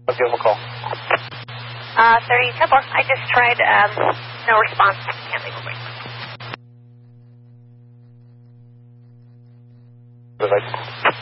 I'll give him a call. 30-10-4. I just tried, no response. Can't leave a voice. Device.